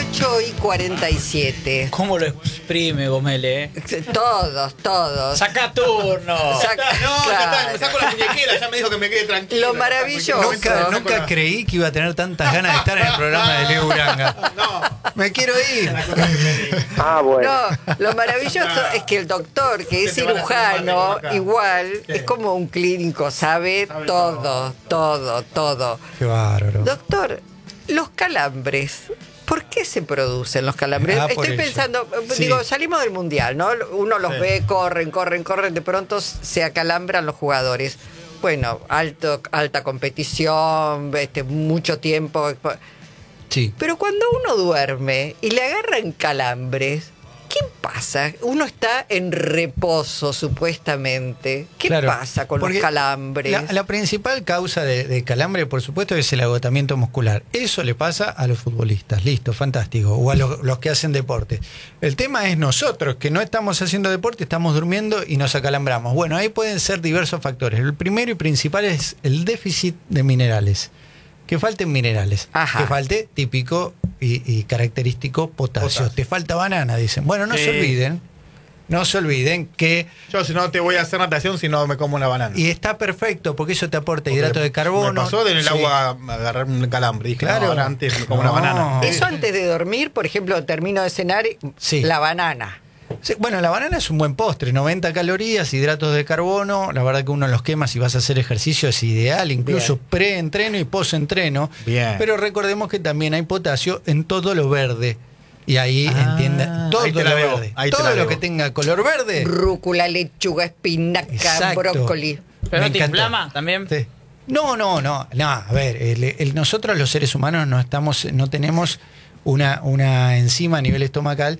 18:47. ¿Cómo lo exprime, Gomele? Todos. ¡Saca turno! No, Claro. ya está, me saco la muñequera, ya me dijo que me quede tranquilo. Lo maravilloso. Nunca creí que iba a tener tantas ganas de estar en el programa de Leo Uranga. No. Me quiero ir. Bueno. No, lo maravilloso es que el doctor, que es Se te van a hacer mal cirujano, de acá. igual, Sí. es como un clínico, sabe todo. Qué bárbaro. Doctor, los calambres, ¿por qué se producen los calambres? Por Estoy eso. pensando, Sí. digo, salimos del mundial, ¿no? Uno los Sí. ve, corren, de pronto se acalambran los jugadores. Bueno, alta competición, mucho tiempo. Sí. Pero cuando uno duerme y le agarran calambres, ¿qué pasa? Uno está en reposo, supuestamente. ¿Qué Claro, pasa con los porque calambres? La principal causa de calambre, por supuesto, es el agotamiento muscular. Eso le pasa a los futbolistas. Listo, fantástico. O a los que hacen deporte. El tema es nosotros, que no estamos haciendo deporte, estamos durmiendo y nos acalambramos. Bueno, ahí pueden ser diversos factores. El primero y principal es el déficit de minerales. Que falten minerales. Ajá. Que falte típico y característico potasio. Te falta banana, dicen. Bueno, no Sí. se olviden que... Yo si no te voy a hacer natación si no me como una banana. Y está perfecto, porque eso te aporta Porque hidrato de carbono. Me pasó en el Sí. agua a agarrar un calambre. Dije, Claro. no, ahora antes me como una No. banana. Eso antes de dormir, por ejemplo, termino de cenar, Sí. la banana. Sí, bueno, la banana es un buen postre, 90 calorías, hidratos de carbono, la verdad que uno los quema si vas a hacer ejercicio, es ideal, incluso pre-entreno y post-entreno. Bien. Pero recordemos que también hay potasio en todo lo verde. Y ahí entiendan, todo ahí te la lo debo, verde. ahí te Todo la lo debo. que tenga color verde. Rúcula, lechuga, espinaca, Exacto. brócoli. ¿Pero Me no te encantó. inflama también? Sí. No, a ver, nosotros los seres humanos no tenemos una enzima a nivel estomacal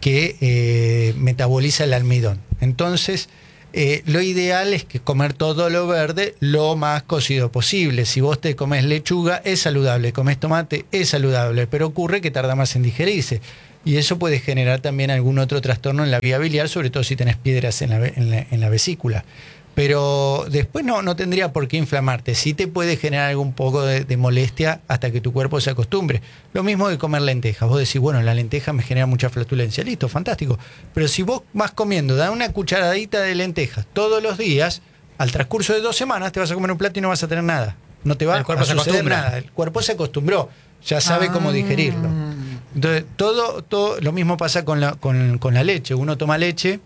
que metaboliza el almidón. Entonces, lo ideal es que comer todo lo verde lo más cocido posible. Si vos te comes lechuga, es saludable, comes tomate, es saludable, pero ocurre que tarda más en digerirse. Y eso puede generar también algún otro trastorno en la vía biliar, sobre todo si tenés piedras en la vesícula. Pero después no tendría por qué inflamarte. Sí te puede generar algún poco de molestia hasta que tu cuerpo se acostumbre. Lo mismo que comer lentejas. Vos decís, bueno, la lenteja me genera mucha flatulencia. Listo, fantástico. Pero si vos vas comiendo, da una cucharadita de lentejas todos los días, al transcurso de 2 semanas te vas a comer un plato y no vas a tener nada. No te va El cuerpo a se suceder acostumbra. nada. El cuerpo se acostumbró. Ya sabe cómo digerirlo. Entonces, todo lo mismo pasa con la leche. Uno toma leche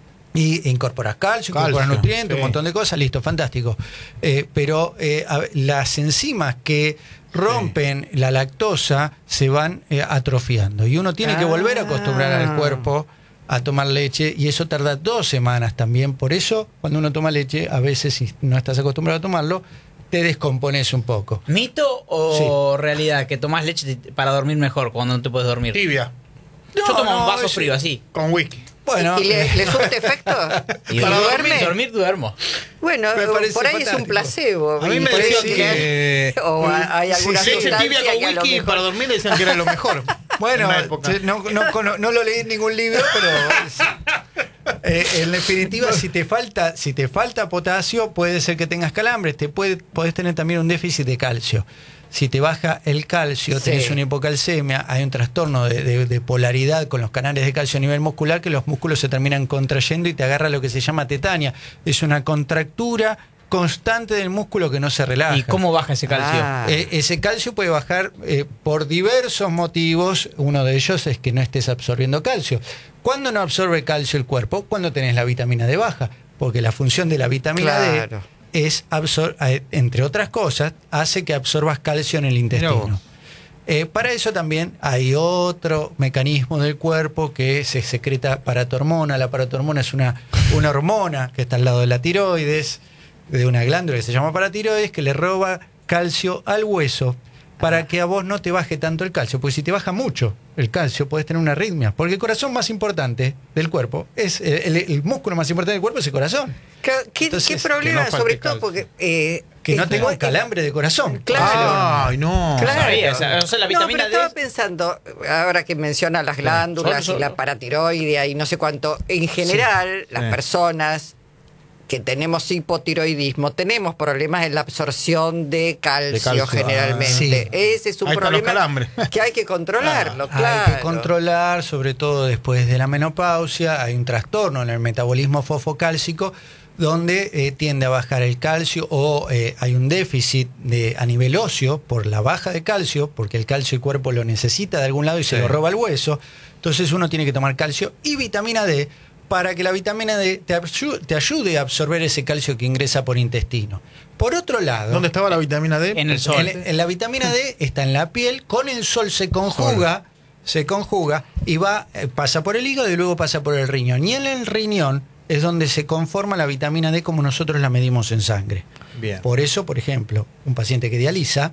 y incorporas calcio, incorporas nutrientes, sí. un montón de cosas, listo, fantástico. Pero las enzimas que rompen la lactosa se van atrofiando y uno tiene que volver a acostumbrar al cuerpo a tomar leche y eso tarda 2 semanas también. Por eso, cuando uno toma leche, a veces si no estás acostumbrado a tomarlo, te descompones un poco. ¿Mito o realidad? Que tomás leche para dormir mejor cuando no te puedes dormir. Tibia, Yo tomo un vaso eso- frío así. con whisky. Bueno, ¿Y le surte efecto? Y Para dormir duermo. Bueno, Me parece por ahí es fantástico. un placebo. A mí Y me por decían ahí que... o hay alguna leche sustancia tibia con que a lo whisky mejor- para dormir decían que era lo mejor. bueno, en una época. no lo leí en ningún libro, pero en definitiva, si te falta potasio, puede ser que tengas calambres, podés tener también un déficit de calcio. Si te baja el calcio, Sí. tenés una hipocalcemia, hay un trastorno de polaridad con los canales de calcio a nivel muscular, que los músculos se terminan contrayendo y te agarra lo que se llama tetania. Es una contractura constante del músculo que no se relaja. ¿Y cómo baja ese calcio? Ah. Ese calcio puede bajar por diversos motivos. Uno de ellos es que no estés absorbiendo calcio. ¿Cuándo no absorbe calcio el cuerpo? Cuando tenés la vitamina D baja. Porque la función de la vitamina Claro. D es, entre otras cosas, hace que absorbas calcio en el intestino. Para eso también hay otro mecanismo del cuerpo que se secreta paratormona. La paratormona es una hormona que está al lado de la tiroides, de una glándula que se llama paratiroides, que le roba calcio al hueso para que a vos no te baje tanto el calcio. Porque si te baja mucho el calcio, podés tener una arritmia. Porque el corazón más importante del cuerpo, es el músculo más importante del cuerpo es el corazón. ¿Qué Entonces, problema? que no Sobre falte todo calcio. porque... Que no es tenga muy- un calambre de corazón. Claro. Ay, no. Claro. Sabía, o sea, la vitamina no, pero estaba D. pensando, ahora que menciona las glándulas Solo. y la paratiroidea y no sé cuánto, en general las personas que tenemos hipotiroidismo, tenemos problemas en la absorción de calcio, generalmente. Sí. Ese es un Ahí están los problema calambres. que hay que controlarlo, claro. Hay que controlar, sobre todo después de la menopausia. Hay un trastorno en el metabolismo fosfocálcico donde tiende a bajar el calcio o hay un déficit a nivel óseo por la baja de calcio, porque el calcio el cuerpo lo necesita de algún lado y se lo roba el hueso. Entonces uno tiene que tomar calcio y vitamina D para que la vitamina D te ayude a absorber ese calcio que ingresa por intestino. Por otro lado, ¿Dónde estaba la vitamina D? En el sol. en la vitamina D está en la piel, con el sol se conjuga y pasa por el hígado y luego pasa por el riñón. Y en el riñón es donde se conforma la vitamina D como nosotros la medimos en sangre. Bien. Por eso, por ejemplo, un paciente que dializa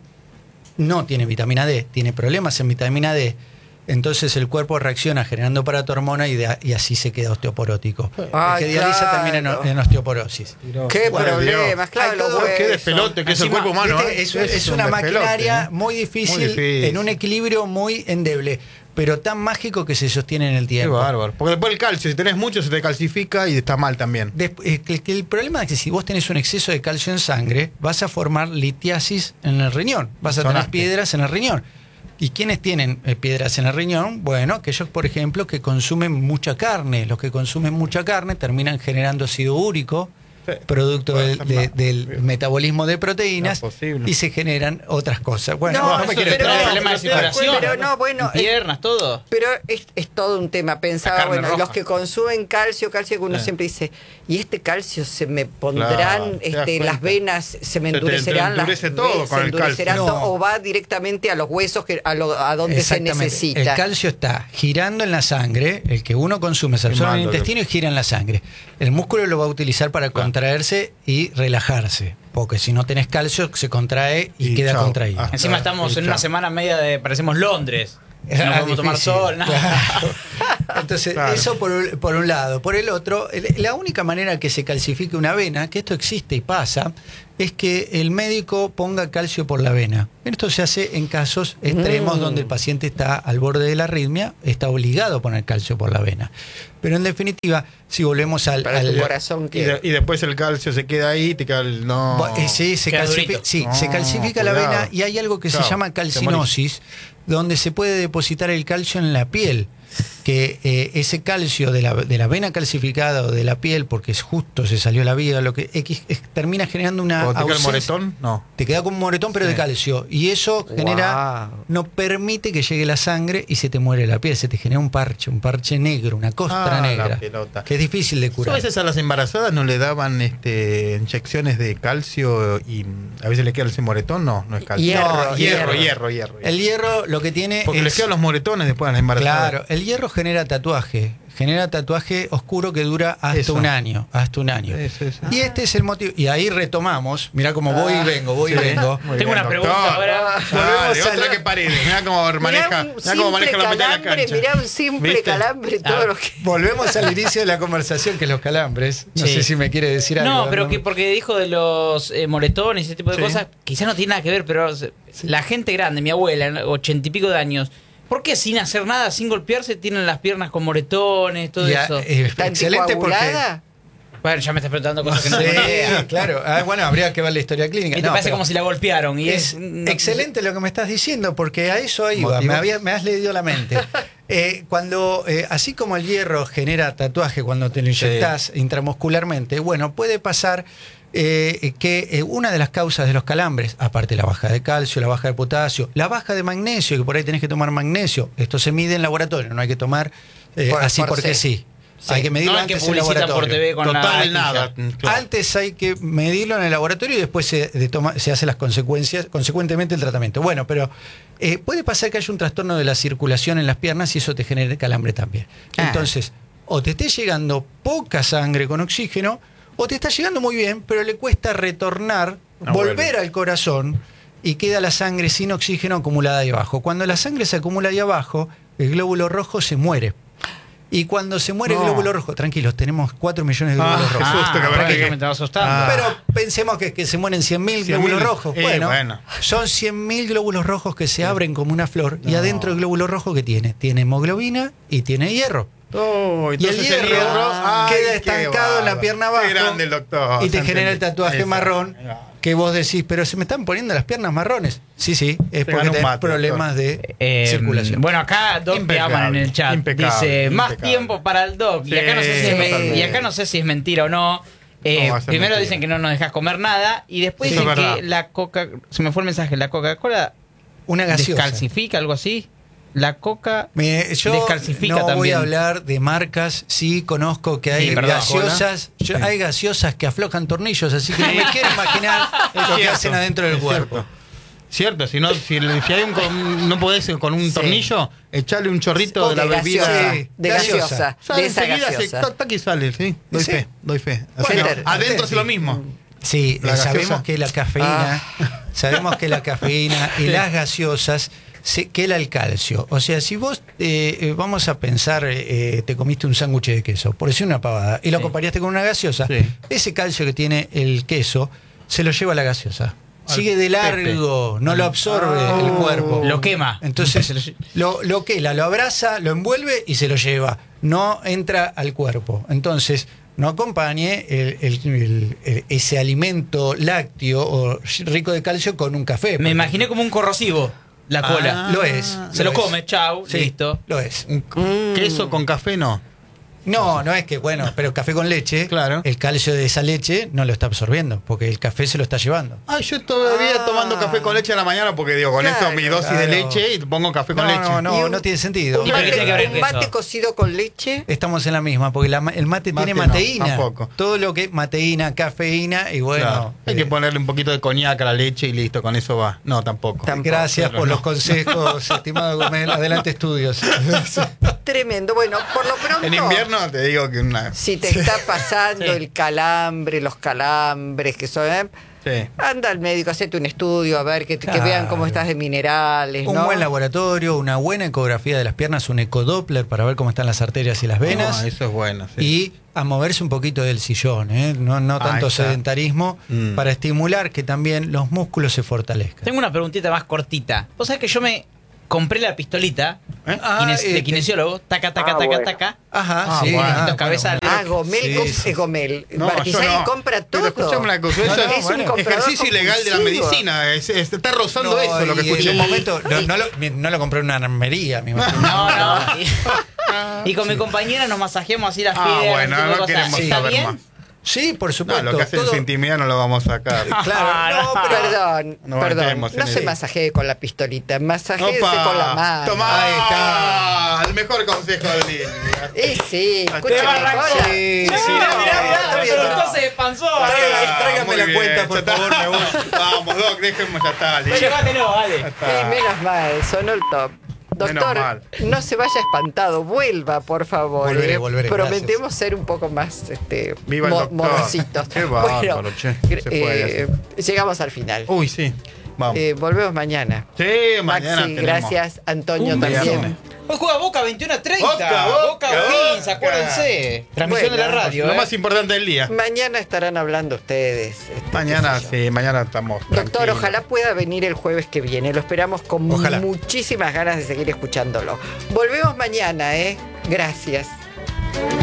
no tiene vitamina D, tiene problemas en vitamina D. Entonces el cuerpo reacciona generando paratormona y así se queda osteoporótico. Ay, el que dializa claro. termina en osteoporosis. Qué Bueno, problemas, claro, hay los todo, Qué huesos. despelote que es el Encima, cuerpo humano. ¿Viste? ¿eh? Es un una despelote, maquinaria ¿eh? muy difícil, Muy difícil. en un equilibrio muy endeble, pero tan mágico que se sostiene en el Qué tiempo. bárbaro. Porque después el calcio, si tenés mucho, se te calcifica y está mal también. Que el problema es que si vos tenés un exceso de calcio en sangre, vas a formar litiasis en el riñón, vas a tener Sonaste. piedras en el riñón. ¿Y quiénes tienen piedras en el riñón? Bueno, aquellos, por ejemplo, que consumen mucha carne. Los que consumen mucha carne terminan generando ácido úrico, Sí. producto Bueno, del metabolismo de proteínas, No es posible. y se generan otras cosas. Bueno, No, no me quiero pero- extender. Problemas de circulación. pero no, bueno, piernas, todo. Pero es todo un tema. La Pensaba, carne bueno, roja. los que consumen calcio que uno Sí. siempre dice, y este calcio se me pondrán, Claro, te das las cuenta. venas se me Se te endurecerán, endurece las todo venas con se el endurecerán calcio. todo, No. o va directamente a los huesos, a donde se Exactamente. necesita. El calcio está girando en la sangre, el que uno consume se absorbe en el malo, intestino y gira en la sangre. El músculo lo va a utilizar para Claro. contraerse y relajarse, porque si no tenés calcio se contrae y Y queda chao. contraído. Ah. Encima estamos en una semana media de. Parecemos Londres. No podemos tomar Difícil, sol, nada. claro. Entonces, Claro. eso por un lado. Por el otro, la única manera que se calcifique una vena, que esto existe y pasa, es que el médico ponga calcio por la vena. Esto se hace en casos extremos donde el paciente está al borde de la arritmia, está obligado a poner calcio por la vena. Pero en definitiva, si volvemos Para tu corazón que... Y después el calcio se queda ahí, te queda el. No. Sí, se Queda calcifica, durito. sí, No, se calcifica la cuidado. vena y hay algo que se Chao, llama te calcinosis, donde se puede depositar el calcio en la piel. Que ese calcio de la vena calcificada o de la piel, porque es justo se salió la vida, lo que termina generando una ¿Cuando te queda el ausencia. moretón? No. Te queda como un moretón, pero de Sí. calcio. Y eso genera, Wow. no permite que llegue la sangre y se te muere la piel. Se te genera un parche negro, una costra Ah, la negra. pelota. Que es difícil de A curar. veces a las embarazadas no le daban inyecciones de calcio y a veces le queda ese moretón. No es calcio. Hierro, No, hierro. El hierro lo que tiene Porque les es... quedan los moretones después a las embarazadas. Claro, el hierro genera tatuaje oscuro que dura hasta Eso. un año, Sí. Y este es el motivo, y ahí retomamos, mirá cómo voy y vengo, voy y vengo. Muy Tengo bien, una pregunta doctor. ahora. Dale, Volvemos a otra la- que paredes. Mirá cómo maneja, Mirá la mitad de la cancha. mirá un simple ¿Viste? calambre, todo lo que... Volvemos al inicio de la conversación, que es los calambres. No Sí. sé si me quiere decir algo. No, pero que porque dijo de los moretones y ese tipo de Sí. cosas, quizás no tiene nada que ver, pero la gente grande, mi abuela, 80 y pico de años, ¿por qué sin hacer nada, sin golpearse, tienen las piernas con moretones, todo Ya, eso? ¿Está excelente porque... anticoagulada? Bueno, ya me estás preguntando cosas que no Sí, tengo ni idea. claro. Bueno, habría que ver la historia clínica. Y te No, parece pero como si la golpearon. Y es no- excelente lo que me estás diciendo, porque a eso iba. ¿Motivos? Me has leído la mente. Así como el hierro genera tatuaje cuando te lo inyectás intramuscularmente, bueno, puede pasar que una de las causas de los calambres, aparte de la baja de calcio, la baja de potasio, la baja de magnesio, que por ahí tenés que tomar magnesio, esto se mide en laboratorio, no hay que tomar así por porque sí. sí. Hay que medirlo no hay que antes en publicitar laboratorio. por TV con Total, la nada. Claro. Antes hay que medirlo en el laboratorio y después se hace las consecuentemente el tratamiento. Bueno, pero puede pasar que haya un trastorno de la circulación en las piernas y eso te genere calambre también. Ah. Entonces, o te esté llegando poca sangre con oxígeno, o te está llegando muy bien, pero le cuesta retornar, No volver vuelve. al corazón y queda la sangre sin oxígeno acumulada ahí abajo. Cuando la sangre se acumula ahí abajo, el glóbulo rojo se muere. Y cuando se muere el No. glóbulo rojo, tranquilos, tenemos 4 millones de glóbulos rojos. Qué susto que habrá que que- me estaba asustando. Ah. Pero pensemos que se mueren 100.000 glóbulos 100.000, rojos. Bueno, son 100.000 glóbulos rojos que se abren como una flor y adentro el glóbulo rojo que tiene hemoglobina y tiene hierro. Oh, Y el entonces hierro ay, queda qué estancado en la bárbaro. pierna abajo. Qué grande el doctor. Y te Se genera el entendió. tatuaje Esa. marrón que vos decís, pero se me están poniendo las piernas marrones. Sí, es Se porque ganó un tenés mate, problemas de circulación. Bueno, acá Doc te Impecable, aman en el chat. impecable, Dice, más impecable. tiempo para el Doc. Sí, y, acá no sé si es, totalmente. y acá no sé si es mentira o no. ¿Cómo va a ser Primero mentira? dicen que no nos dejas comer nada. Y después Sí, dicen es verdad. que la coca... Se me fue el mensaje. La Coca-Cola Una gaseosa. descalcifica, algo así. La coca Mire, yo descalcifica no voy también. a hablar de marcas, sí conozco que hay Sí, perdón. gaseosas, hay gaseosas que aflojan tornillos, así que no me quiero imaginar lo que cierto, hacen adentro del es cuerpo. Cierto, si hay no podés con un Sí. tornillo, echarle un chorrito de la bebida. gaseosa, Sí, de gaseosa. gaseosa, Sale de esa enseguida, gaseosa. tac, tac, y sale, sí. Doy Sí. fe, doy fe. Así Bueno, que adentro es lo mismo. Sí, La sabemos gaseosa. que la cafeína, sabemos que la cafeína y las gaseosas se quela el calcio. O sea, si vos vamos a pensar, te comiste un sándwich de queso, por decir una pavada, y lo acompañaste con una gaseosa, Sí. ese calcio que tiene el queso se lo lleva la gaseosa. Al Sigue de largo, no lo absorbe el cuerpo. Lo quema. Entonces lo quela, lo abraza, lo envuelve y se lo lleva. No entra al cuerpo. Entonces, no acompañe ese alimento lácteo o rico de calcio con un café. Me imaginé como un corrosivo. La cola. Lo es. Se lo es. come, chau, Sí, listo. Lo es. Queso con café no. No es que, bueno, pero café con leche, Claro. el calcio de esa leche no lo está absorbiendo, porque el café se lo está llevando. Ah, yo todavía tomando café con leche a la mañana porque digo, con Claro, esto mi dosis de claro. leche y pongo café con leche. No tiene sentido. Un ¿Y por qué tiene que haber un mate queso? cocido con leche. Estamos en la misma, porque el mate tiene no, mateína. tampoco. Todo lo que mateína, cafeína y bueno. Claro. Hay que ponerle un poquito de coñac a la leche y listo, con eso va. No, tampoco. Gracias Pero por no. los consejos, estimado Gómez. Adelante, estudios. Tremendo. Bueno, por lo pronto. En invierno te digo que una. Si te está pasando Sí. el calambre, los calambres que son. Sí. Anda al médico, hacete un estudio, a ver que Claro. vean cómo estás de minerales, Un ¿no? buen laboratorio, una buena ecografía de las piernas, un ecodoppler para ver cómo están las arterias y las venas. Ah, eso es bueno. Sí. Y a moverse un poquito del sillón, ¿eh? no tanto Ahí está. sedentarismo, Mm. para estimular que también los músculos se fortalezcan. Tengo una preguntita más cortita. Vos sabés que yo me compré la pistolita de kinesiólogo, taca, bueno. taca. Ajá, Ah, sí. bueno. Distintos cabezas. Gomel, Sí. Gomel. No, Bartizay yo no. compra todo. Pero escuchame una cosa, eso es un comprador ejercicio ilegal de la compulsivo. medicina. Está rozando eso lo que y escuché. en un momento no lo compré en una armería, me imagino. No. Y con mi compañera nos masajeamos así las piernas. bueno, ese tipo de no cosas. queremos ¿Está saber bien? más. Sí, por No, supuesto. lo que hace en todo- su intimidad no lo vamos a sacar. Claro, no, pero Perdón, No perdón. entremos en No se eso. masajee con la pistolita, masajéese Opa, con la mano. Tomá, Ahí está. el mejor consejo del día. Sí, Te escúchame. arrancó. hola. Sí, No, sí. está bien, Pero se despanzó. Tráigame Muy la bien, cuenta, por ya está. favor, me voy. Vamos, Doc, dejemos, ya está. listo. Llévatelo, vale. Ya Sí, está. menos mal, sonó el top. Menos Doctor, mal. no se vaya espantado, vuelva, por favor. Volveré, Prometemos gracias. ser un poco más Viva el doctor. morositos. Qué bárbaro, che. Se puede llegamos al final. Uy, sí. Vamos. Volvemos mañana. Sí, mañana Maxi, tenemos. gracias. Antonio Un también. viernes. Hoy juega Boca 21:30. Boca, Boca O'Higgins, Boca. acuérdense. Transmisión de la Bueno, radio. Lo más importante del día. Mañana estarán hablando ustedes. Mañana, qué sé yo. sí, mañana estamos. Doctor, tranquilos. ojalá pueda venir el jueves que viene. Lo esperamos con Ojalá. muchísimas ganas de seguir escuchándolo. Volvemos mañana, ¿eh? Gracias.